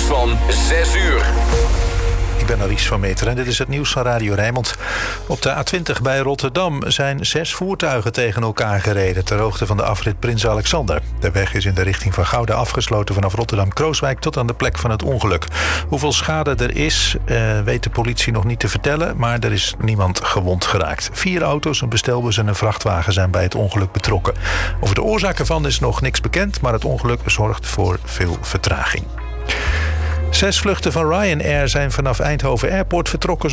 van 6 uur. Ik ben Aries van Meteren en dit is het nieuws van Radio Rijnmond. Op de A20 bij Rotterdam zijn 6 voertuigen tegen elkaar gereden ter hoogte van de afrit Prins Alexander. De weg is in de richting van Gouda afgesloten vanaf Rotterdam-Krooswijk tot aan de plek van het ongeluk. Hoeveel schade er is, weet de politie nog niet te vertellen, maar er is niemand gewond geraakt. 4 auto's, een bestelbus en een vrachtwagen zijn bij het ongeluk betrokken. Over de oorzaak ervan is nog niks bekend, maar het ongeluk zorgt voor veel vertraging. 6 vluchten van Ryanair zijn vanaf Eindhoven Airport vertrokken